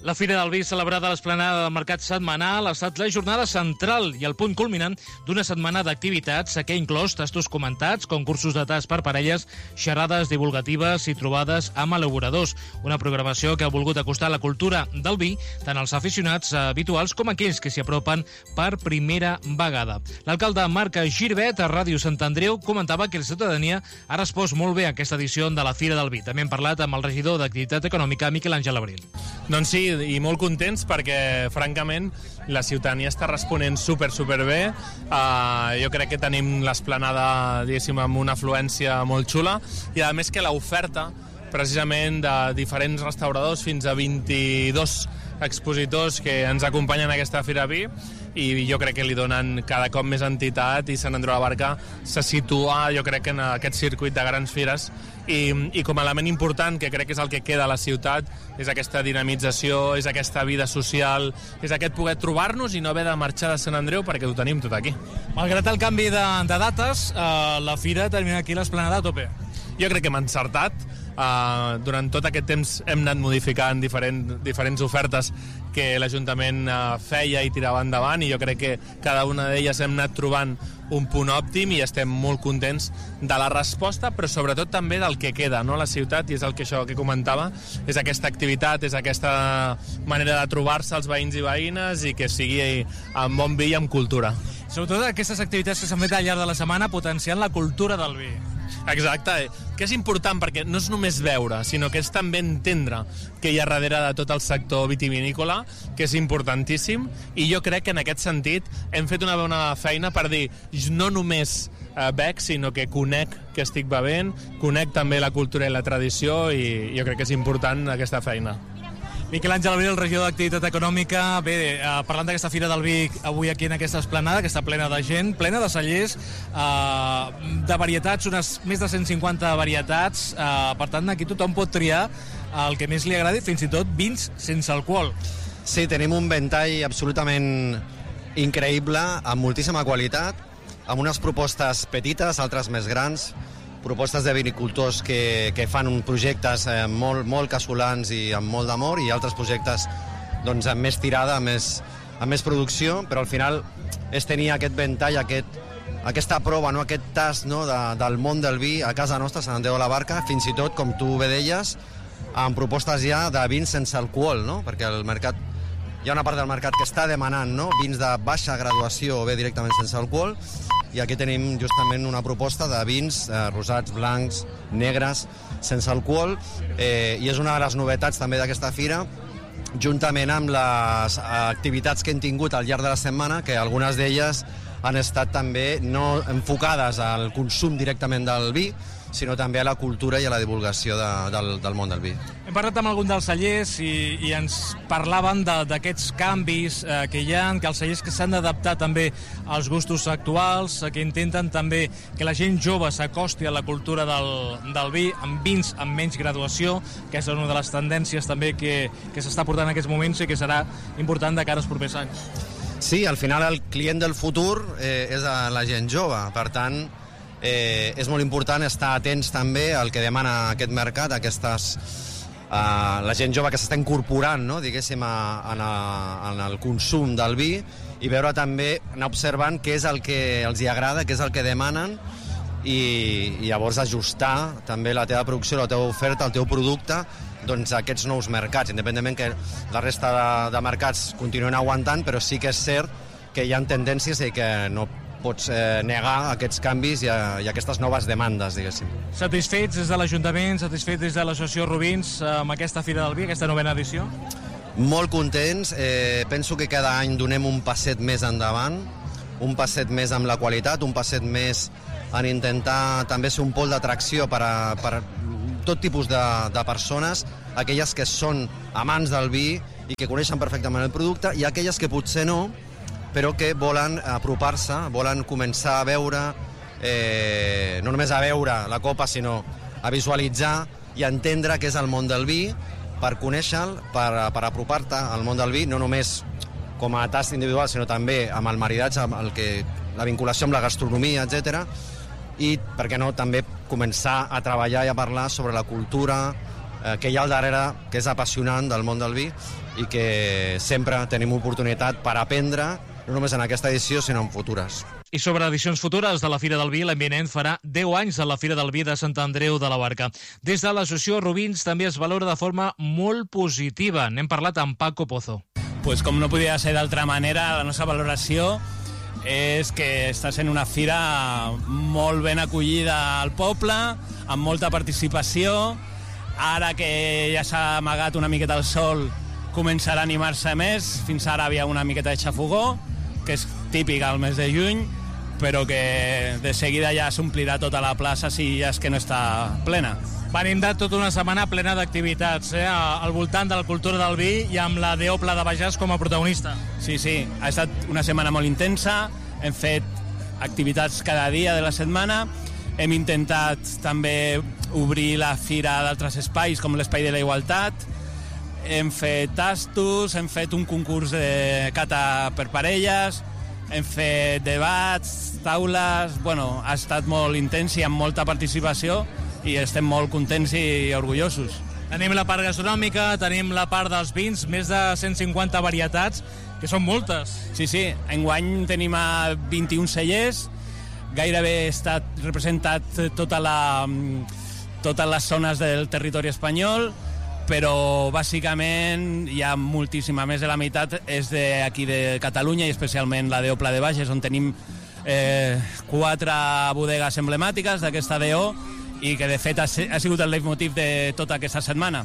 La Fira del Vi, celebrada a l'esplanada del Mercat Setmanal, ha estat la jornada central i el punt culminant d'una setmana d'activitats que ha inclòs tastos comentats, concursos de tast per parelles, xerrades divulgatives i trobades amb elaboradors. Una programació que ha volgut acostar la cultura del vi tant als aficionats habituals com aquells que s'hi apropen per primera vegada. L'alcalde Marc Girbet, a Ràdio Sant Andreu, comentava que la ciutadania ha respost molt bé a aquesta edició de la Fira del Vi. També hem parlat amb el regidor d'Activitat Econòmica, Miquel Àngel Abril. Doncs sí, i molt contents perquè, francament, la ciutadania està responent super bé. Jo crec que tenim l'esplanada, diguéssim, amb una afluència molt xula i, a més, que l'oferta, precisament, de diferents restauradors, fins a 22 expositors que ens acompanyen a aquesta Fira Vi, i jo crec que li donen cada cop més entitat i Sant Andreu de la Barca se situa, jo crec, en aquest circuit de grans fires i com a element important, que crec que és el que queda a la ciutat, és aquesta dinamització, és aquesta vida social, és aquest poder trobar-nos i no haver de marxar de Sant Andreu perquè ho tenim tot aquí. Malgrat el canvi de dates, la Fira termina aquí l'esplanada a tope. Jo crec que hem encertat. Durant tot aquest temps hem anat modificant diferents ofertes que l'Ajuntament feia i tirava endavant, i jo crec que cada una d'elles hem anat trobant un punt òptim i estem molt contents de la resposta, però sobretot també del que queda, no?, a la ciutat, i és això que comentava, és aquesta activitat, és aquesta manera de trobar-se els veïns i veïnes i que sigui amb bon vi i amb cultura. Sobretot aquestes activitats que s'han fet al llarg de la setmana potenciant la cultura del vi. Exacte, que és important perquè no és només veure, sinó que és també entendre què hi ha darrere de tot el sector vitivinícola, que és importantíssim, i jo crec que en aquest sentit hem fet una bona feina per dir no només bec, sinó que conec que estic bevent, conec també la cultura i la tradició, i jo crec que és important aquesta feina. Miquel Àngel Abril, el regidor d'Activitat Econòmica. Bé, parlant d'aquesta Fira del Vi avui aquí en aquesta esplanada, que està plena de gent, plena de cellers, de varietats, unes més de 150 varietats. Per tant, aquí tothom pot triar el que més li agradi, fins i tot vins sense alcohol. Sí, tenim un ventall absolutament increïble, amb moltíssima qualitat, amb unes propostes petites, altres més grans, propostes de vinicultors que fan projectes molt casolans i amb molt d'amor, i altres projectes doncs, amb més tirada, amb més producció, però al final és tenir aquest ventall, aquesta prova, no? Aquest tast, no? del món del vi a casa nostra, Sant Andreu de la Barca, fins i tot, com tu bé deies, amb propostes ja de vins sense alcohol, no? Perquè el mercat, hi ha una part del mercat que està demanant, no?, vins de baixa graduació o bé directament sense alcohol, i aquí tenim justament una proposta de vins rosats, blancs, negres, sense alcohol, i és una de les novetats també d'aquesta fira, juntament amb les activitats que hem tingut al llarg de la setmana, que algunes d'elles han estat també no enfocades al consum directament del vi, sinó també a la cultura i a la divulgació del món del vi. Hem parlat amb algun dels cellers i ens parlaven d'aquests canvis que hi ha, que els cellers que s'han d'adaptar també als gustos actuals, que intenten també que la gent jove s'acosti a la cultura del vi, amb vins amb menys graduació, que és una de les tendències també que s'està portant en aquests moments i que serà important de cara als propers anys. Sí, al final el client del futur és la gent jove, per tant, és molt important estar atents també al que demana aquest mercat, la gent jove que s'està incorporant, no?, diguéssim, en el consum del vi, i veure també, anar observant què és el que els hi agrada, què és el que demanen, i llavors ajustar també la teva producció, la teva oferta, el teu producte, doncs a aquests nous mercats, independentment que la resta de mercats continuen aguantant, però sí que és cert que hi ha tendències i que no pots negar aquests canvis i aquestes noves demandes, diguéssim. Satisfets des de l'Ajuntament, satisfets des de l'Associació Rubins amb aquesta Fira del Vi, aquesta novena edició? Molt contents, penso que cada any donem un passet més endavant, un passet més amb la qualitat, un passet més en intentar també ser un pol d'atracció per a tot tipus de persones, aquelles que són amants del vi i que coneixen perfectament el producte, i aquelles que potser no, però que volen apropar-se, volen començar a veure, no només a veure la copa, sinó a visualitzar i a entendre què és el món del vi, per conèixer-lo, per apropar-te al món del vi, no només com a tast individual, sinó també amb el maridatge, amb la vinculació amb la gastronomia, etc. I, per què no, també començar a treballar i a parlar sobre la cultura que hi ha al darrere, que és apassionant del món del vi i que sempre tenim oportunitat per aprendre, no només en aquesta edició, sinó en futures. I sobre edicions futures de la Fira del Vi, l'any vinent farà 10 anys de la Fira del Vi de Sant Andreu de la Barca. Des de l'associació Rubins també es valora de forma molt positiva. N'hem parlat amb Paco Pozo. Pues com no podia ser d'altra manera, la nostra valoració és que està sent una fira molt ben acollida al poble, amb molta participació. Ara que ja s'ha amagat una miqueta el sol, començarà a animar-se més. Fins ara havia una miqueta de xafogó, que és típic al mes de juny, però que de seguida ja s'omplirà tota la plaça si ja és que no està plena. Venim de tota una setmana plena d'activitats, al voltant de la cultura del vi i amb la Deopla de Bages com a protagonista. Sí, ha estat una setmana molt intensa, hem fet activitats cada dia de la setmana, hem intentat també obrir la fira d'altres espais, com l'Espai de la Igualtat, hem fet tastos, hem fet un concurs de cata per parelles, hem fet debats, taules... Bueno, ha estat molt intens i amb molta participació i estem molt contents i orgullosos. Tenim la part gastronòmica, tenim la part dels vins, més de 150 varietats, que són moltes. Sí, enguany tenim a 21 cellers, gairebé està representat totes les zones del territori espanyol, però bàsicament hi ha moltíssima, més de la meitat és d'aquí de Catalunya i especialment la Deopla de Bages, on tenim 4 bodegues emblemàtiques d'aquesta DO i que de fet ha sigut el leitmotiv de tota aquesta setmana.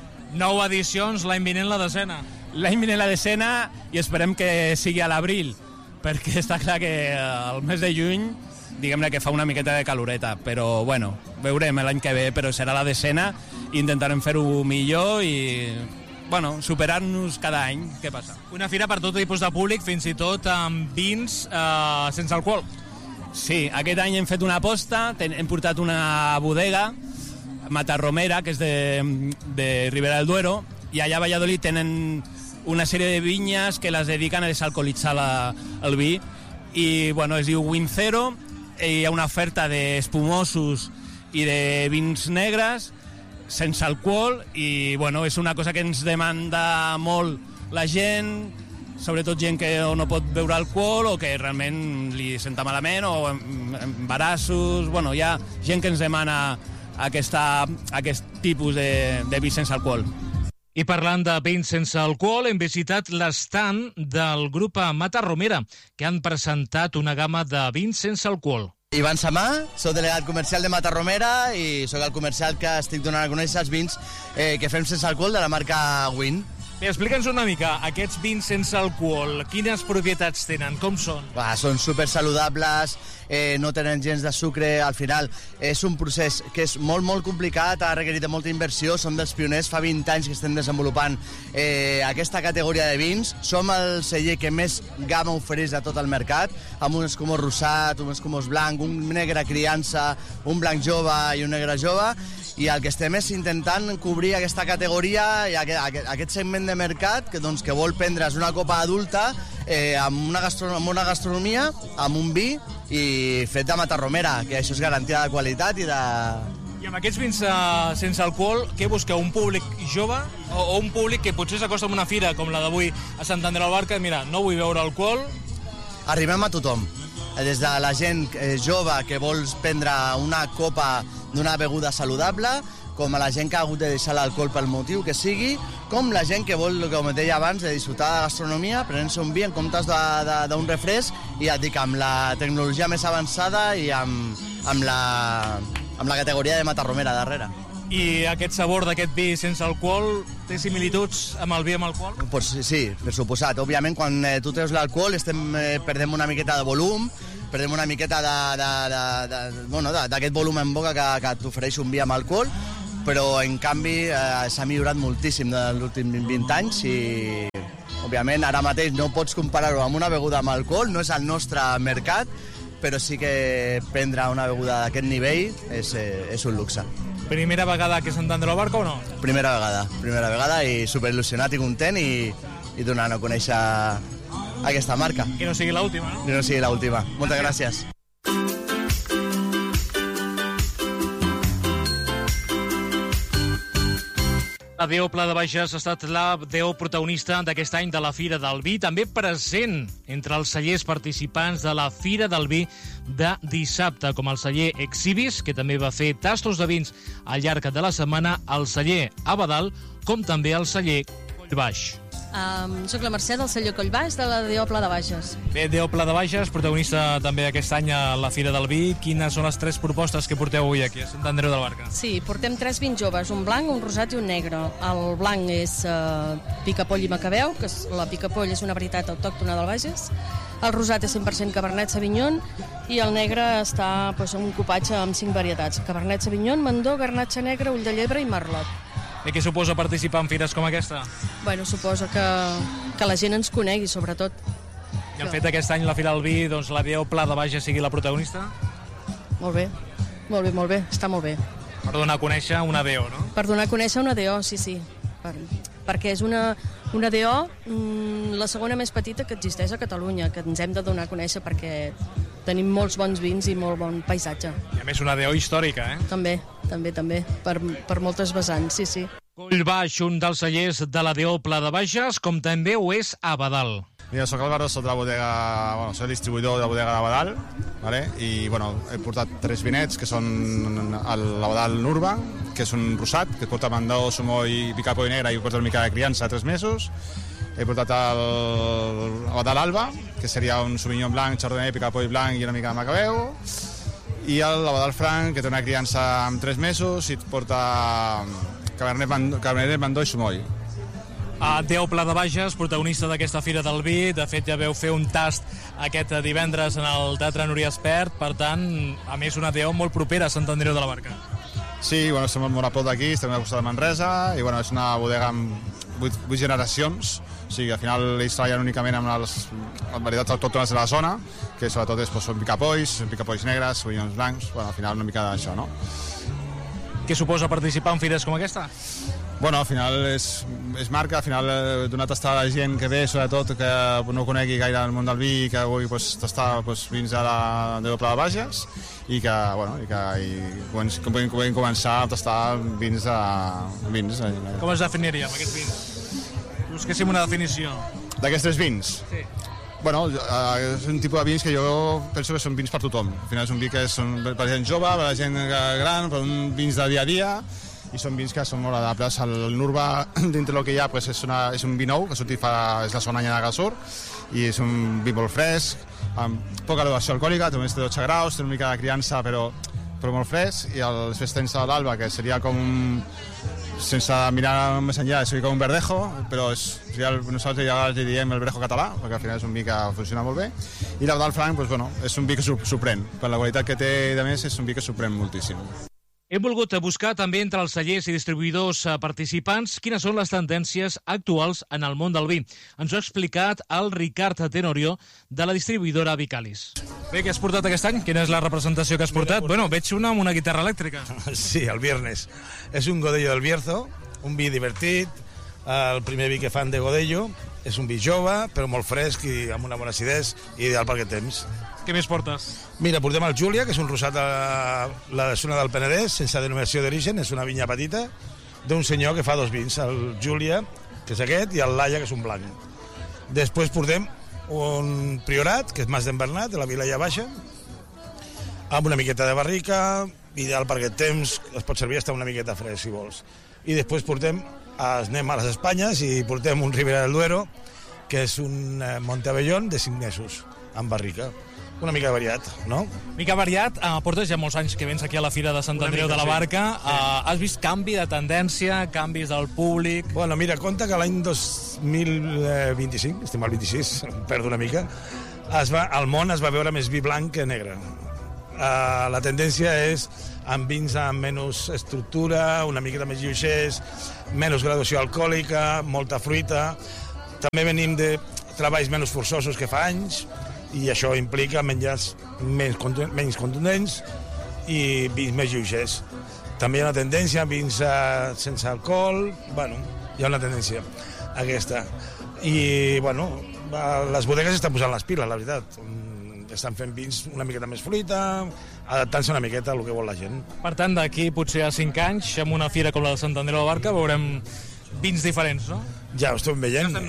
9 edicions, l'any vinent la 10ª. L'any vinent la 10ª i esperem que sigui a l'abril, perquè està clar que el mes de juny diguem-ne que fa una miqueta de caloreta, però bueno, veurem l'any que ve, però serà la 10ª i intentarem fer-ho millor i bueno, superar-nos cada any. Què passa? Una fira per tot tipus de públic, fins i tot amb vins sense alcohol. Sí, aquest any hem fet una aposta, hem portat una bodega, Matarromera, que és de Ribera del Duero, i allà a Valladolid tenen una sèrie de vinyes que les dediquen a desalcoholitzar el vi, i bueno, es diu Win Zero, hi ha una oferta d'espumosos i de vins negres sense alcohol i bueno, és una cosa que ens demanda molt la gent, sobretot gent que no pot beure alcohol o que realment li senta malament o embarassos, bueno, hi ha gent que ens demana aquest tipus de vi sense alcohol. I parlant de vins sense alcohol, hem visitat l'estand del grup Matarromera, que han presentat una gamma de vins sense alcohol. Ivan Samà, soc delegat comercial de Matarromera i sóc el comercial que estic donant a conèixer els vins que fem sense alcohol de la marca Win. Bé, explica'ns una mica, aquests vins sense alcohol, quines propietats tenen, com són? Són super saludables, no tenen gens de sucre, al final és un procés que és molt, molt complicat, ha requerit molta inversió, som dels pioners, fa 20 anys que estem desenvolupant aquesta categoria de vins, som el celler que més gamma ofereix de tot el mercat, amb un escumós rosat, un escumós blanc, un negre criança, un blanc jove i un negre jove, i el que estem és intentant cobrir aquesta categoria i aquest segment de mercat que vol prendre's una copa adulta amb una gastronomia, amb un vi i fet de Matarromera, que això és garantia de qualitat i de... I amb aquests vins sense alcohol, què busqueu? Un públic jove o un públic que potser s'acosta a una fira com la d'avui a Sant Andreu de la Barca i mira, no vull beure alcohol? Arribem a tothom. Des de la gent jove que vols prendre una copa d'una beguda saludable, com a la gent que ha hagut de deixar l'alcohol pel motiu que sigui, com la gent que vol, com et deia abans, de disfrutar de gastronomia, prenent-se un vi en comptes d'un refresc, i ja et dic, amb la tecnologia més avançada i amb la categoria de Matarromera darrere. I aquest sabor d'aquest vi sense alcohol té similituds amb el vi amb alcohol? Pues sí, per suposat. Òbviament, quan tu treus l'alcohol perdem una miqueta de volum, perdem una miqueta d'aquest volum en boca que t'ofereix un vi amb alcohol, però en canvi s'ha millorat moltíssim en els últims 20 anys i òbviament ara mateix no pots comparar-ho amb una beguda amb alcohol, no és el nostre mercat, però sí que prendre una beguda d'aquest nivell és un luxe. Primera vegada que Sant Andreu de la Barca o no? Primera vegada i superil·lusionat i content i donant a conèixer aquesta marca. Que no sigui l'última, no? Que no sigui l'última. Moltes gràcies. La DO Pla de Bages ha estat la DO protagonista d'aquest any de la Fira del Vi, també present entre els cellers participants de la Fira del Vi de dissabte, com el celler Exhibis, que també va fer tastos de vins al llarg de la setmana, el celler Abadal, com també el celler Collbaix. Soc la Mercè del celler Collbaix de la DO Pla de Bages. Bé, DO Pla de Bages, protagonista també aquest any a la Fira del Vi. Quines són les 3 propostes que porteu avui aquí a Sant Andreu de la Barca? Sí, portem 3 vins joves, un blanc, un rosat i un negre. El blanc és picapoll i macabeu, que la picapoll és una varietat autòctona del Bages. El rosat és 100% Cabernet Sauvignon i el negre està un cupatge amb 5 varietats. Cabernet Sauvignon, Mandó, Garnatxa Negra, Ull de Llebre i Merlot. I què suposa participar en fires com aquesta? Bueno, suposa que la gent ens conegui, sobretot. I el fet d'aquest any la Fira del Vi, doncs la DO Pla de Bages sigui la protagonista? Molt bé, molt bé, molt bé, està molt bé. Per donar a conèixer una DO, no? Per donar a conèixer una DO, sí. Perquè és una DO la segona més petita que existeix a Catalunya, que ens hem de donar a conèixer perquè tenim molts bons vins i molt bon paisatge. I a més una DO històrica, eh? També, per moltes vessants, sí. Collbaix, un dels cellers de la DO Pla de Bages, com també ho és Abadal. Mira, soc Álvaro, soc de la bodega, soc el distribuïdor de la bodega d'Abadal, ¿vale? I he portat 3 vinets, que són l'Abadal Nurba, que és un rosat, que porta Mandó, Sumo i Picapoll negre, i porta una mica de criança de 3 mesos. He portat l'Abadal Alba, que seria un Sauvignon blanc, Chardonnay, Picapoll blanc i una mica de Macabeu. I l'Abadal Franc, que té una criança amb 3 mesos i et porta Cabernet, Mandó i Sumoll. DO Pla de Bages, protagonista d'aquesta Fira del Vi. De fet, ja veu fer un tast aquest divendres en el Teatre Núria Espert. Per tant, a més, una DO molt propera a Sant Andreu de la Barca. Sí, estem molt a prop d'aquí, estem a costat de Manresa, i és una bodega amb 8 generacions. O sigui, al final ells treballen únicament amb les varietats autòctones de la zona, que sobretot són picapolls negres, sauvignons blancs, al final una mica d'això, no? Què suposa participar en fires com aquesta? Al final és marca, al final donar a tastar a la gent que ve, sobretot que no conegui gaire el món del vi, que vulgui tastar vins de la DO Pla de Bages i que puguin començar a tastar vins. Com es definiria amb aquests vins? Busquéssim una definició. D'aquests 3 vins? Sí. És un tipus de vins que jo penso que són vins per tothom. Al final és un vi que són per la gent jove, per la gent gran, per un vins de dia a dia, i són vins que són molt adaptables. El Nurba, dintre del que hi ha, és un vi nou, que és la segona any de Gasur, i és un vi molt fresc, amb poca elevació alcohòlica, té 12 graus, té una mica de criança, però molt fresc, i el Festensa de l'Alba, que seria com sense mirar més enllà, seria com un verdejo, però nosaltres ja li diem el verdejo català, perquè al final és un vi que funciona molt bé, i l'Abadal Franc és un vi que sorprèn, per la qualitat que té, de més, és un vi que sorprèn moltíssim. Hem volgut buscar també entre els cellers i distribuïdors participants quines són les tendències actuals en el món del vi. Ens ho ha explicat el Ricard Tenorio, de la distribuïdora Vicalis. Bé, què has portat aquest any? Quina és la representació que has portat? Veig una amb una guitarra elèctrica. Sí, el viernes. És un Godello del Bierzo, un vi divertit, el primer vi que fan de Godello. És un vi jove, però molt fresc i amb una bona acidesa, ideal per aquest temps. Què més portes? Mira, portem el Júlia, que és un rosat de la zona del Penedès, sense denominació d'origen, és una vinya petita, d'un senyor que fa 2 vins, el Júlia, que és aquest, i el Laia, que és un blanc. Després portem un Priorat, que és Mas d'en Bernat, de la Vilella Baixa, amb una miqueta de barrica, ideal per aquest temps, es pot servir hasta una miqueta fresc, si vols. I després anem a les Espanyes i portem un Ribera del Duero, que és un Montebellón de 5 mesos, amb barrica. Una mica variat, no? Mica variat. Portes ja molts anys que vens aquí a la Fira de Sant Andreu de la Barca. Sí. Has vist canvi de tendència, canvis del públic? Bueno, mira, compta que l'any 2025, estem al 26, perdo una mica, al món es va veure més vi blanc que negre. La tendència és amb vins amb menys estructura, una miqueta més lleugers, menys graduació alcohòlica, molta fruita. També venim de treballs menys forçosos que fa anys, i això implica menjars menys contundents i vins més lleugers. També hi ha una tendència a vins sense alcohol, hi ha una tendència aquesta. I, les bodegues estan posant les piles, la veritat. Estan fent vins una miqueta més fruita, adaptant-se una miqueta al que vol la gent. Per tant, d'aquí potser a 5 anys, amb una fira com la de Sant Andreu de la Barca, veurem vins diferents, no? Ja ho estem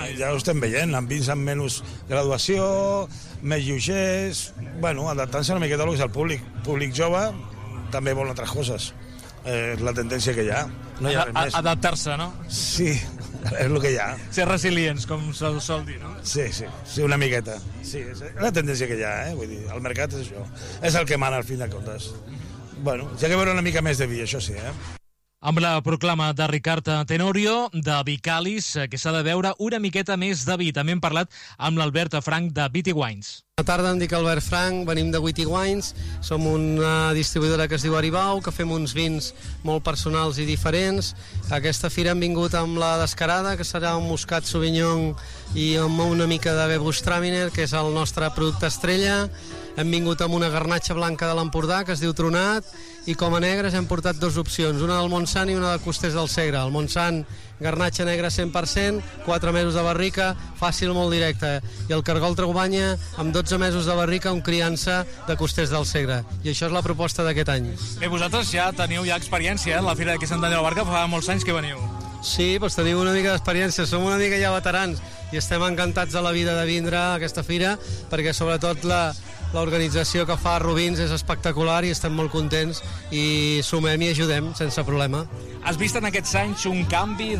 veient, amb vins amb menys graduació, més lleugers, bueno, adaptant-se una miqueta al que és el públic. Públic jove també vol altres coses. És la tendència que hi ha. No hi ha res més. Adaptar-se, no? Sí, és el que hi ha. Ser resilients, com se'l sol dir, no? Sí, una miqueta. Sí, és la tendència que hi ha, Vull dir, el mercat és això. És el que mana al fin de comptes. Bueno, hi ha que veure una mica més de vi, això sí, Amb la proclama de Ricard Tenorio, de Vicalis, que s'ha de veure una miqueta més de vi. També hem parlat amb l'Albert Frank de Witty Wines. Bona tarda, em dic Albert Frank, venim de Witty Wines, som una distribuïdora que es diu Aribau, que fem uns vins molt personals i diferents. A aquesta fira hem vingut amb la Descarada, que serà un Muscat Sauvignon i amb una mica de Gewürztraminer, que és el nostre producte estrella. Hem vingut amb una garnatxa blanca de l'Empordà, que es diu Tronat, i com a negres hem portat dues opcions, una del Montsant i una de Costers del Segre. El Montsant, garnatxa negra 100%, 4 mesos de barrica, fàcil, molt directe. I el Cargol Traubanya, amb 12 mesos de barrica, amb criança de Costers del Segre. I això és la proposta d'aquest any. Bé, vosaltres ja teniu experiència, la Fira d'aquí Sant Andreu de la Barca, fa molts anys que veniu. Sí, doncs tenim una mica d'experiència, som una mica ja veterans i estem encantats de la vida de vindre a aquesta fira, perquè sobretot l'organització que fa Rubins és espectacular i estem molt contents i sumem i ajudem sense problema. Has vist en aquests anys un canvi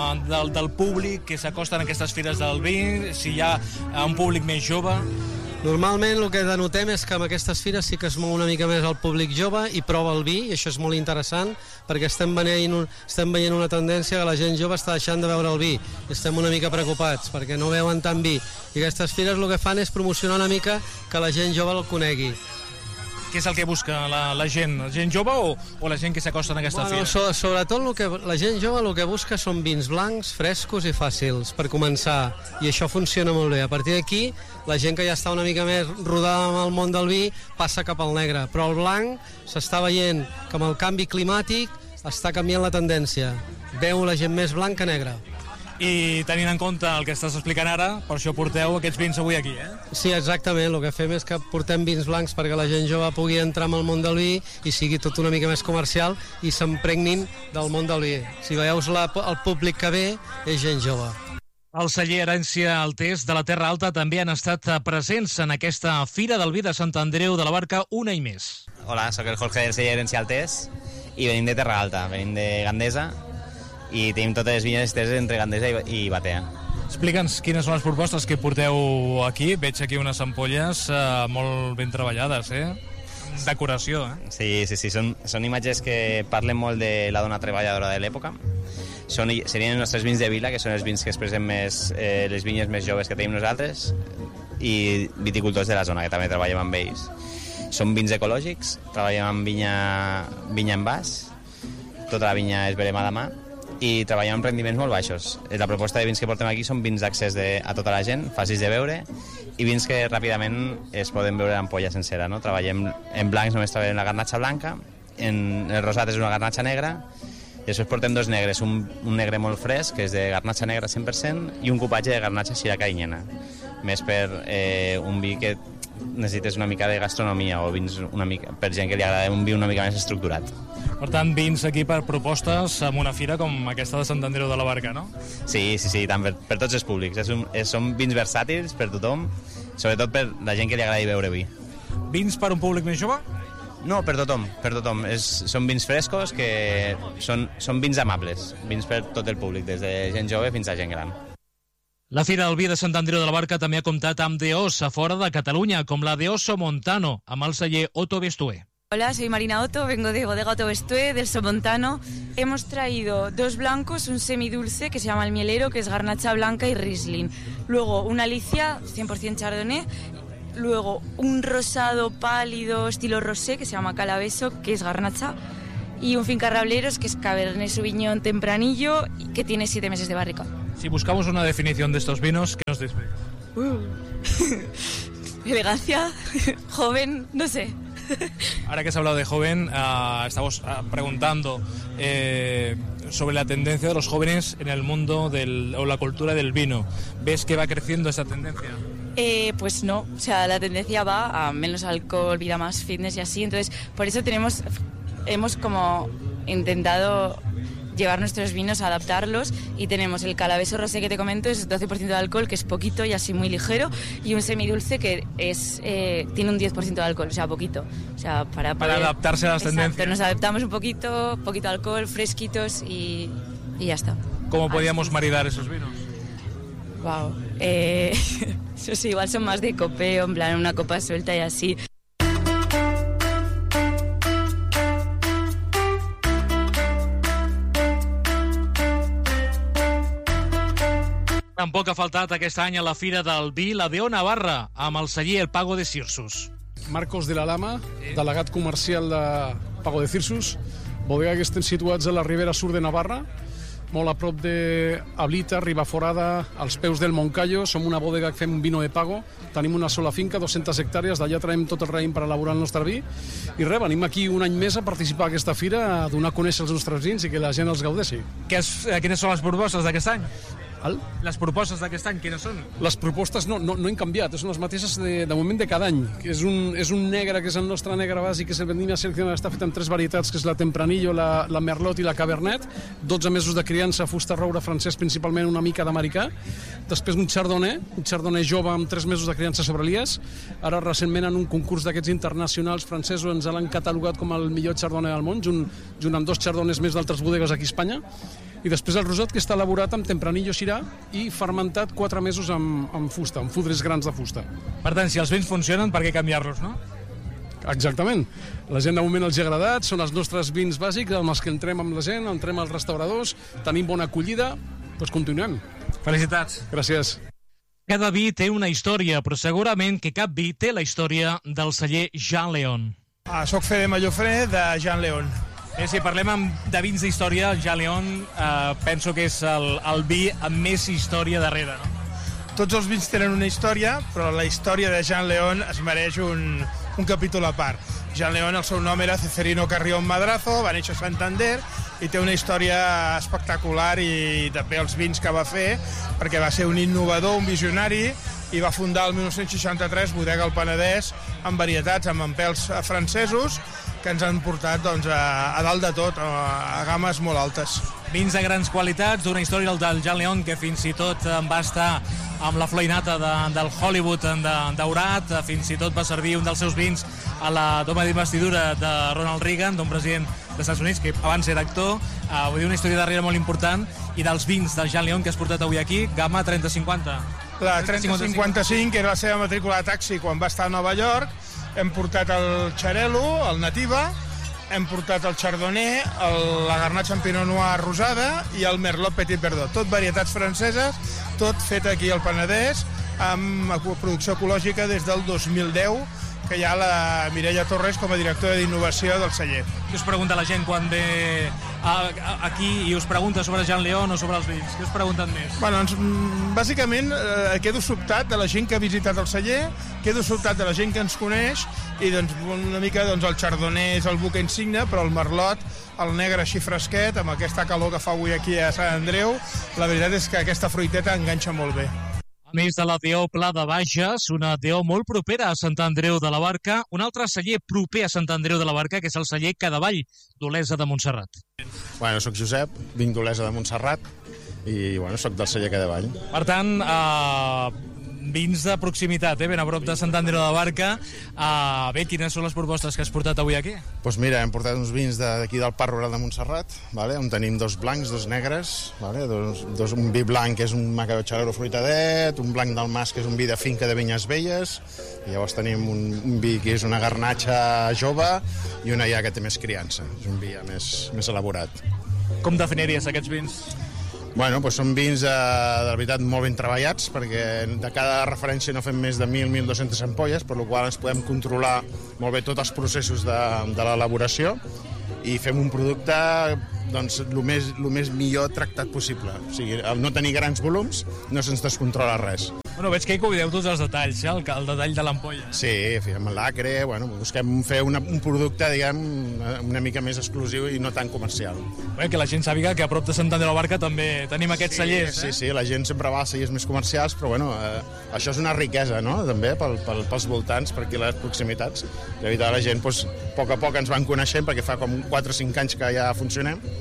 del públic que s'acosta en aquestes fires del vi, si hi ha un públic més jove? Normalment el que denotem és que amb aquestes fires sí que es mou una mica més el públic jove i prova el vi, i això és molt interessant perquè estem veient una tendència que la gent jove està deixant de beure el vi i estem una mica preocupats perquè no beuen tant vi, i aquestes fires el que fan és promocionar una mica que la gent jove el conegui. Què és el que busca la gent? La gent jove o la gent que s'acosta en aquesta fira? Sobretot la gent jove el que busca són vins blancs, frescos i fàcils, per començar, i això funciona molt bé. A partir d'aquí, la gent que ja està una mica més rodada amb el món del vi passa cap al negre, però el blanc s'està veient que amb el canvi climàtic està canviant la tendència. Veu la gent més blanc que negre. I tenint en compte el que estàs explicant ara, per això porteu aquests vins avui aquí, Sí, exactament. El que fem és que portem vins blancs perquè la gent jove pugui entrar en el món del vi i sigui tot una mica més comercial i s'empregnin del món del vi. Si veieu el públic que ve, és gent jove. El celler Herència Altés de la Terra Alta també han estat presents en aquesta Fira del Vi de Sant Andreu de la Barca un any més. Hola, sóc el Jorge del celler Herència Altés i venim de Terra Alta, venim de Gandesa, i tenim totes les vinyes esteses entre Gandesa i Batea. Explica'ns quines són les propostes que porteu aquí. Veig aquí unes ampolles molt ben treballades, Decoració, Sí, són imatges que parlen molt de la dona treballadora de l'època. Serien els nostres vins de vila, que són els vins que expressen més les vinyes més joves que tenim nosaltres, i viticultors de la zona, que també treballem amb ells. Són vins ecològics, treballem amb vinya en vas, tota la vinya és verema de mà, i treballem amb rendiments molt baixos. La proposta de vins que portem aquí són vins d'accés a tota la gent, fàcils de beure, i vins que ràpidament es poden beure en ampolla sencera. No? Treballem en blancs, només treballem la garnatxa blanca, en el rosat és una garnatxa negra, i després portem dos negres, un negre molt fresc, que és de garnatxa negra 100%, i un cupatge de garnatxa Syrah carinyena, més per un vi que necessites una mica de gastronomia, o vins una mica, per gent que li agrada un vi una mica més estructurat. Per tant, vins aquí per propostes en una fira com aquesta de Sant Andreu de la Barca, no? Sí, tant per tots els públics. Són vins versàtils per tothom, sobretot per la gent que li agradi beure vi. Vins per un públic més jove? No, per tothom. Són vins frescos que són vins amables, vins per tot el públic, des de gent jove fins a gent gran. La Fira del Vi de Sant Andreu de la Barca també ha comptat amb DOs a fora de Catalunya, com la DO Somontano, amb el celler Otto Bestué. Hola, soy Marina Otto, vengo de Bodega Otto Bestué, del Somontano. Hemos traído dos blancos, un semidulce que se llama el Mielero, que es garnacha blanca y Riesling. Luego una Alicia, 100% Chardonnay. Luego un rosado pálido estilo rosé, que se llama Calabeso, que es garnacha. Y un Finca Rableros, que es Cabernet Sauvignon tempranillo, que tiene 7 meses de barrica. Si buscamos una definición de estos vinos, ¿qué nos dice? Elegancia, joven, no sé. Ahora que has hablado de joven, estamos preguntando sobre la tendencia de los jóvenes en el mundo o la cultura del vino. ¿Ves que va creciendo esa tendencia? Pues no, o sea, la tendencia va a menos alcohol, vida más fitness y así. Entonces, por eso hemos como intentado llevar nuestros vinos, adaptarlos, y tenemos el calabeso rosé que te comento, es 12% de alcohol, que es poquito y así muy ligero, y un semidulce que tiene un 10% de alcohol, o sea, poquito. O sea, para adaptarse a las tendencias. Nos adaptamos un poquito alcohol, fresquitos y ya está. ¿Cómo podíamos maridar esos vinos? Wow. Eso sí, igual son más de copeo, en plan una copa suelta y así. Tampoc ha faltat aquest any a la Fira del Vi la Deo Navarra, amb el celler El Pago de Cirsus. Marcos de la Lama, delegat comercial de Pago de Cirsus, bodega que estem situats a la Ribera Sur de Navarra, molt a prop de Ablita, Ribaforada, als peus del Moncayo. Som una bodega que fem vino de pago. Tenim una sola finca, 200 hectàrees, d'allà traiem tot el raïm per elaborar el nostre vi. I res, venim aquí un any més a participar a aquesta fira, a donar a conèixer els nostres vins i que la gent els gaudeixi. Quines són les propostes d'aquest any? Les propostes d'aquest any, quines són? Les propostes no han canviat, són les mateixes de moment de cada any. És un negre, que és el nostre negre bàsic, que és el Vendimia Seleccionada, està fet amb 3 varietats, que és la Tempranillo, la Merlot i la Cabernet, 12 mesos de criança, fusta roure francès, principalment una mica d'americà. Després un Chardonnay jove amb 3 mesos de criança sobre lies. Ara, recentment, en un concurs d'aquests internacionals francesos, ens l'han catalogat com el millor Chardonnay del món, junt amb 2 Chardonnays més d'altres bodegues aquí a Espanya. I després el rosat, que està elaborat amb Tempranillo Syrah i fermentat 4 mesos amb fusta, amb fudres grans de fusta. Per tant, si els vins funcionen, per què canviar-los, no? Exactament. La gent de moment els ha agradat, són els nostres vins bàsics, amb els que entrem amb la gent, entrem als restauradors, tenim bona acollida, doncs continuem. Felicitats. Gràcies. Cada vi té una història, però segurament que cap vi té la història del celler Jean Leon. Soc Fede Mallofré, de Jean Leon. Si parlem de vins d'història, Jean Leon penso que és el vi amb més història darrere, no? Tots els vins tenen una història, però la història de Jean Leon es mereix un capítol a part. Jean Leon, el seu nom era Ceferino Carrión Madrazo, va néixer a Santander i té una història espectacular, i també els vins que va fer, perquè va ser un innovador, un visionari, i va fundar el 1963 Bodega El Penedès amb varietats, amb empels francesos, que ens han portat a dalt de tot, a games molt altes. Vins de grans qualitats, d'una història del Jean Leon, que fins i tot va estar amb la florinata del Hollywood daurat, fins i tot va servir un dels seus vins a la toma d'investidura de Ronald Reagan, d'un president dels Estats Units, que abans era actor. Vull dir, una història darrere molt important, i dels vins del Jean Leon que has portat avui aquí, gamma 3050. La 3055, que era la seva matrícula de taxi quan va estar a Nova York. Hem portat el Xarel·lo, el Nativa, hem portat el Chardonnay, la Garnacha en Pinot Noir rosada i el Merlot Petit Verdot. Tot varietats franceses, tot fet aquí al Penedès, amb producció ecològica des del 2010, que hi ha la Mireia Torres com a directora d'innovació del celler. Què us pregunta la gent quan ve aquí i us pregunta sobre Jean Leon o sobre els vins? Què us pregunten més? Bueno, bàsicament quedo sobtat de la gent que ha visitat el celler, quedo sobtat de la gent que ens coneix, i una mica el Chardonnay és el buc insigne, però el Merlot, el negre així fresquet, amb aquesta calor que fa avui aquí a Sant Andreu, la veritat és que aquesta fruiteta enganxa molt bé. A més de la DO Pla de Bages, una DO molt propera a Sant Andreu de la Barca, un altre celler proper a Sant Andreu de la Barca, que és el celler Cadavall, d'Olesa de Montserrat. Bueno, soc Josep, vinc d'Olesa de Montserrat i soc del celler Cadavall. Per tant, vins de proximitat, ben a prop de Sant Andreu de la Barca. Bé, quines són les propostes que has portat avui aquí? Doncs mira, hem portat uns vins d'aquí del Parc Rural de Montserrat, on tenim 2 blancs, 2 negres, un vi blanc que és un Macabeo fruitadet, un blanc del Mas que és un vi de finca de vinyes velles, i llavors tenim un vi que és una Garnacha jove i una ja que té més criança, és un vi ja més elaborat. Com definiries aquests vins? Bueno, doncs són vins de veritat molt ben treballats, perquè de cada referència no fem més de 1.000-1.200 ampolles, per la qual ens podem controlar molt bé tots els processos de l'elaboració i fem un producte el més millor tractat possible. O sigui, al no tenir grans volums no se'ns descontrola res. Bueno, veig que hi cuideu tots els detalls, el detall de l'ampolla. Sí, fem l'acre, busquem fer un producte, diguem, una mica més exclusiu i no tan comercial. Bé, que la gent sàpiga que a prop de Sant Andreu de la Barca també tenim aquests cellers. Sí, la gent sempre va a cellers més comercials, però això és una riquesa, no?, també pels voltants, per aquí les proximitats. I la gent, a poc ens van coneixent, perquè fa com 4 o 5 anys que ja funcionem,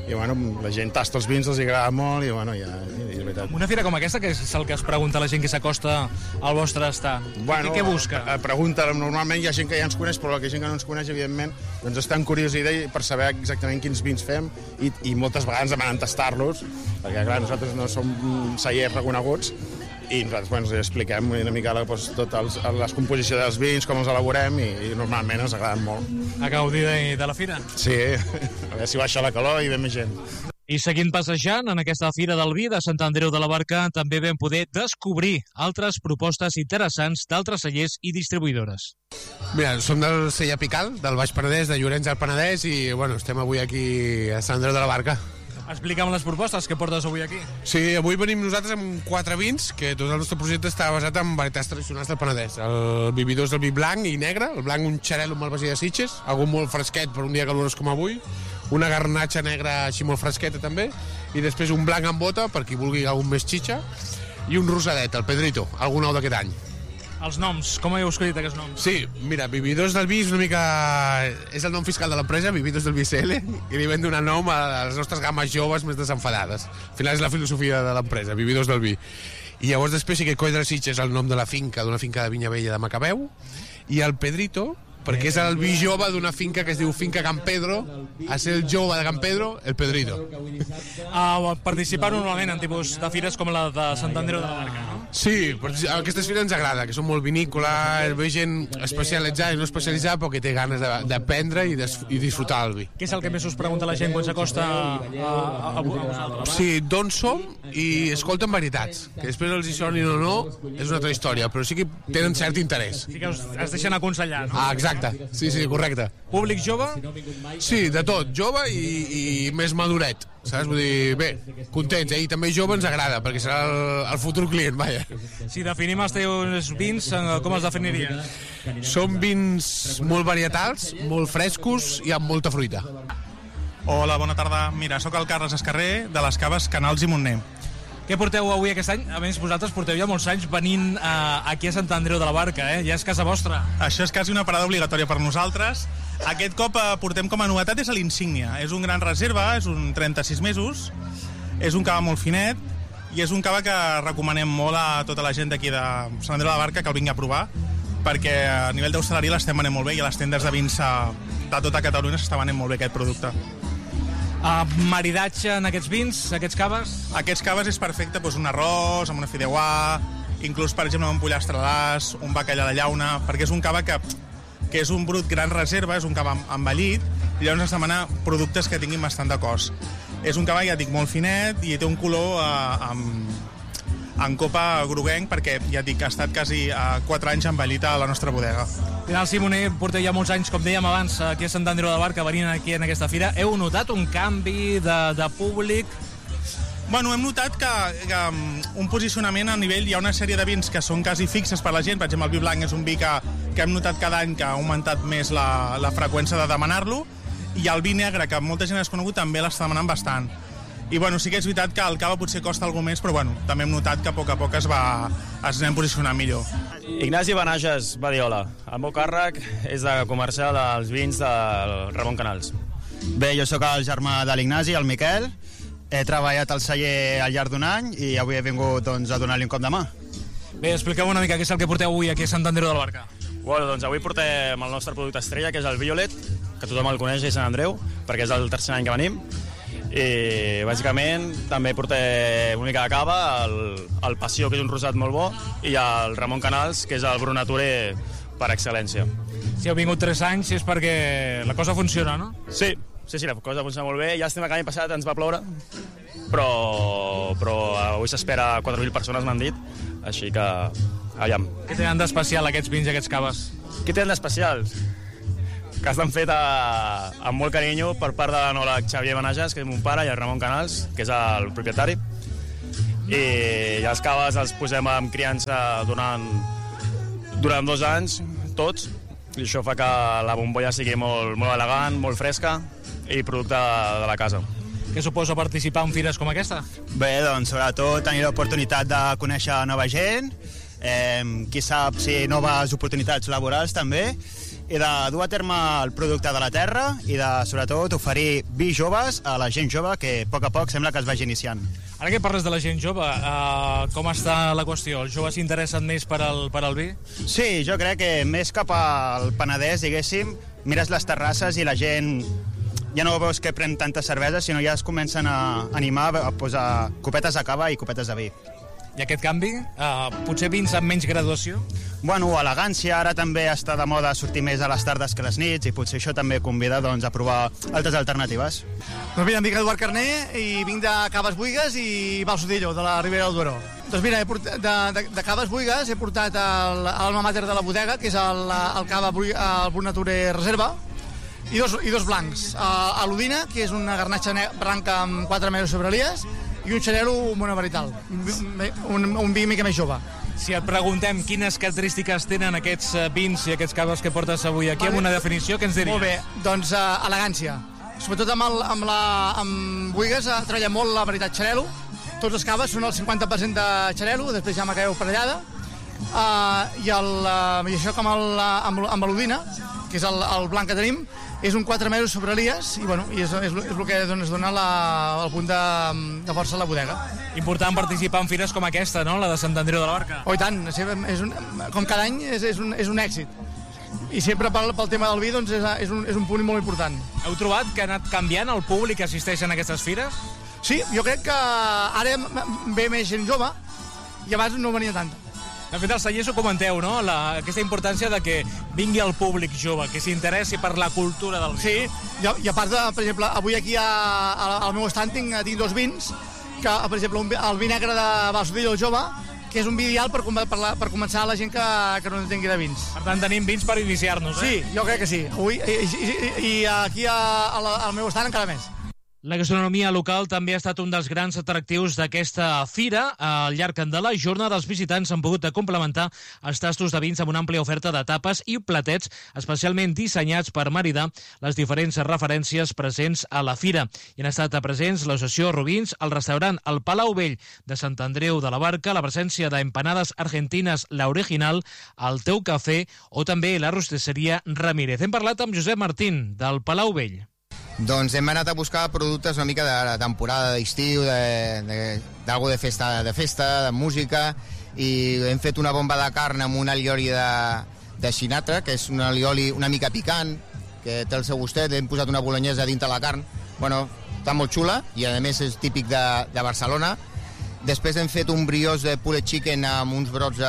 i bueno, la gent tasta els vins, els agrada molt i bueno, ja, és veritat. Una fira com aquesta, que és el que es pregunta la gent que s'acosta al vostre estar? Bueno, què busca? Pregunta, normalment hi ha gent que ja ens coneix, però la gent que no ens coneix, evidentment, doncs està en curiositat per saber exactament quins vins fem i moltes vegades demanen tastar-los, perquè clar, nosaltres no som cellers reconeguts, i nosaltres ens expliquem una mica totes les composicions dels vins, com els elaborem, i normalment ens agraden molt. A gaudir de la fira? Sí, a veure si baixa la calor i ve més gent. I seguint passejant en aquesta Fira del Vi de Sant Andreu de la Barca, també vam poder descobrir altres propostes interessants d'altres cellers i distribuïdores. Mira, som del celler Pical, del Baix Penedès, de Llorenç del Penedès, i bueno, estem avui aquí a Sant Andreu de la Barca. Explica'm les propostes que portes avui aquí. Sí, avui venim nosaltres amb 4 vins, que tot el nostre projecte està basat en varietats tradicionals del Penedès. El vi vidós del vi blanc i negre, el blanc un xarel·lo amb malvasia de Sitges, algú molt fresquet per un dia calorós com avui, una garnatxa negra així molt fresqueta també, i després un blanc amb bota, per qui vulgui algun més xitxa, i un rosadet, el Pedrito, algun nou d'aquest any. Els noms, com heu escollit aquests noms? Sí, mira, Vividors del Vi és una mica... és el nom fiscal de l'empresa, Vividors del Vi CL, i li vam donar nom a les nostres games joves més desenfadades. Al final és la filosofia de l'empresa, Vividors del Vi. I llavors després sí que Coll de Sitges és el nom de la finca, d'una finca de vinya vella de Macabeu, i el Pedrito, perquè és el vi jove d'una finca que es diu Finca Can Pedro, a ser el jove de Can Pedro, el Pedrito. Participar normalment en tipus de fires com la de Sant Andreu de la Barca, no? Sí, aquestes fires ens agrada, que són molt vinícoles, ve gent especialitzada i no especialitzada, però que té ganes d'aprendre i disfrutar el vi. Què és el que més us pregunta la gent quan s'acosta a vosaltres? Sí, d'on som i escolten varietats, que després els hi sonin o no, és una altra història, però sí que tenen cert interès. Sí que es deixen aconsellar, no? Ah, exacte, sí, correcte. Públic jove? Sí, de tot, jove i més maduret, saps? Vull dir, bé, contents, i també jove ens agrada, perquè serà el futur client, vaja. Si definim els teus vins, com els definiries? Són vins molt varietals, molt frescos i amb molta fruita. Hola, bona tarda. Mira, sóc el Carles Escarrer, de les caves Canals i Montner. Què porteu avui aquest any? A més, vosaltres porteu ja molts anys venint aquí a Sant Andreu de la Barca, Ja és casa vostra. Això és quasi una parada obligatòria per nosaltres. Aquest cop portem com a novetat és l'Insígnia. És un gran reserva, és un 36 mesos, és un cava molt finet i és un cava que recomanem molt a tota la gent d'aquí de Sant Andreu de la Barca que el vingui a provar, perquè a nivell d'hostaleria l'estem venent molt bé i a les tendes de vins de tota Catalunya s'està venent molt bé aquest producte. Maridatge en aquests vins, aquests caves? Aquests caves és perfecte, doncs un arròs, amb una fideuà, inclús, per exemple, un pollastre d'as, un bacallà de llauna, perquè és un cava que és un brut gran reserva, és un cava envellit, i llavors es demana productes que tinguin bastant de cos. És un cava, ja dic, molt finet i té un color en copa groguenc, perquè, ja dic, ha estat quasi 4 anys envellit a la nostra bodega. Final Simoner, porteu ja molts anys, com dèiem abans, aquí a Sant Andreu de la Barca, venint aquí en aquesta fira. Heu notat un canvi de públic? Bueno, hem notat que un posicionament a nivell, hi ha una sèrie de vins que són quasi fixes per la gent, per exemple, el vi blanc és un vi que hem notat cada any que ha augmentat més la freqüència de demanar-lo, i el vi negre, que molta gent has conegut, també l'està demanant bastant. I bueno, sí que és veritat que el cava potser costa alguna més, però bueno, també hem notat que a poc es anem posicionant millor. Ignasi Benages, Badiola. El meu càrrec és de comercial als vins del Ramon Canals. Bé, jo sóc el germà de l'Ignasi, el Miquel. He treballat al celler al llarg d'un any i avui he vingut a donar-li un cop de mà. Bé, expliqueu una mica què és el que porteu avui aquí a Sant Andreu de la Barca. Bueno, doncs avui portem el nostre producte estrella, que és el Violet, que tothom el coneix a Sant Andreu, perquè és el tercer any que venim. I bàsicament també portem una mica de cava, el Passió, que és un rosat molt bo, i el Ramon Canals, que és el Brut Nature per excel·lència. Si heu vingut 3 anys és perquè la cosa funciona, no? Sí, la cosa funciona molt bé. Llàstima que l'any passat ens va ploure, però avui s'espera 4.000 persones, m'han dit, així que aviam. Què tenen d'especial aquests vins i aquests caves? Què tenen d'especial? Que estan fet amb molt carinyo per part de l'enòleg Xavier Benages, que és mon pare, i el Ramon Canals, que és el propietari. I els caves els posem en criança durant 2 anys, tots, i això fa que la bombolla sigui molt elegant, molt fresca i producte de la casa. Què suposa participar en fires com aquesta? Bé, doncs sobretot tenir l'oportunitat de conèixer nova gent, qui sap si noves oportunitats laborals també, i de dur a terme el producte de la terra i de, sobretot, oferir vi joves a la gent jove que a poc sembla que es vagi iniciant. Ara que parles de la gent jove, com està la qüestió? Els joves s'interessen més per al vi? Sí, jo crec que més cap al Penedès, diguéssim, mires les terrasses i la gent ja no veus que pren tanta cervesa, sinó ja es comencen a animar a posar copetes de cava i copetes de vi. I aquest canvi? Potser vins amb menys graduació? Bueno, elegància, ara també està de moda sortir més a les tardes que a les nits i potser això també convida doncs, a provar altres alternatives. Doncs mira, em dic Eduard Carné i vinc de Caves Buigues i Balsodillo, de la Ribera del Duero. Doncs mira, de Caves Buigues he portat l'alma mater de la bodega, que és el cava el Brut Nature Reserva, i dos blancs. L'Udina, que és una garnatxa branca amb 4 mesos sobre Elies, i un xarelo monovarital, un vi mica més jove. Si et preguntem quines característiques tenen aquests vins i aquests caves que portes avui aquí, amb una definició, què ens diries? Molt bé, doncs elegància. Sobretot amb Buigues treballa molt la varietat xarelo. Tots els caves són el 50% de xarelo, després ja macabeu parellada. I això com amb l'Udina, que és el blanc que tenim, és un 4 mesos sobre Elies i és el que ens dona el punt de força a la bodega. Important participar en fires com aquesta, no? La de Sant Andreu de la Barca. Oh, i tant, com cada any és un èxit. I sempre pel tema del vi doncs és un punt molt important. Heu trobat que ha anat canviant el públic que assisteix a aquestes fires? Sí, jo crec que ara ve més gent jove i abans no venia tanta. De fet, als tallers ho comenteu, no? Aquesta importància de que vingui el públic jove, que s'interessi per la cultura del vi. Sí, i a part, per exemple, avui aquí al meu stand tinc 2 vins, que, per exemple, el vi negre de Balsodillo jove, que és un vi ideal per començar la gent que no entengui de vins. Per tant, tenim vins per iniciar-nos, Sí, jo crec que sí. Avui, i aquí al meu stand encara més. La gastronomia local també ha estat un dels grans atractius d'aquesta fira. Al llarg de la jornada, els visitants han pogut complementar els tastos de vins amb una àmplia oferta de tapes i platets especialment dissenyats per maridar les diferents referències presents a la fira. Hi han estat presents l'Associació Rubins, el restaurant El Palau Vell de Sant Andreu de la Barca, la presència d'empanades argentines La Original, el Teu Cafè o també la rosteseria Ramírez. Hem parlat amb Josep Martín, del Palau Vell. Doncs hem anat a buscar productes una mica de temporada d'estiu, d'algo de festa, de música, i hem fet una bomba de carn amb un alioli de Sinatra, que és un alioli una mica picant, que té el seu gustet, hem posat una bolognesa dintre la carn. Bueno, està molt xula i a més és típic de Barcelona. Després hem fet un briós de pulled chicken amb uns brots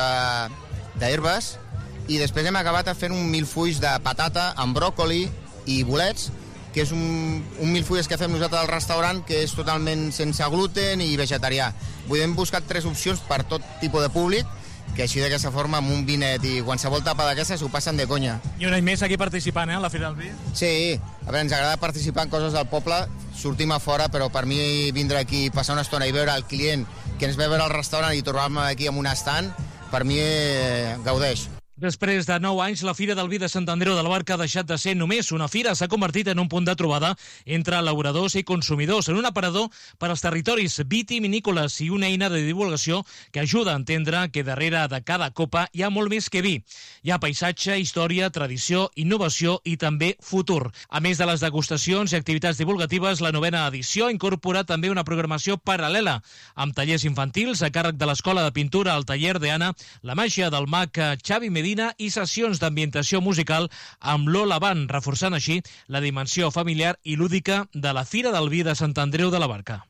d'herbes i després hem acabat fent un milfulls de patata amb bròcoli i bolets, que és un milfulles que fem nosaltres al restaurant, que és totalment sense gluten i vegetarià. Hem buscat 3 opcions per tot tipus de públic, que així d'aquesta forma, amb un vinet i qualsevol tapa d'aquestes, ho passen de conya. I un any més aquí participant, a la Fira del Vi? Sí, a veure, ens agrada participar en coses del poble, sortim a fora, però per mi vindre aquí, passar una estona i veure el client que ens ve a veure al restaurant i trobar-me aquí amb un estand, per mi gaudeix. Després de 9 anys, la Fira del Vi de Sant Andreu de la Barca ha deixat de ser només una fira, s'ha convertit en un punt de trobada entre elaboradors i consumidors, en un aparador per als territoris vitivinícoles i una eina de divulgació que ajuda a entendre que darrere de cada copa hi ha molt més que vi. Hi ha paisatge, història, tradició, innovació i també futur. A més de les degustacions i activitats divulgatives, la 9ª edició incorpora també una programació paral·lela, amb tallers infantils a càrrec de l'Escola de Pintura al taller d'Anna, la màgia del mag Xavi Medina i sessions d'ambientació musical amb Lola Band, reforçant així la dimensió familiar i lúdica de la Fira del Vi de Sant Andreu de la Barca.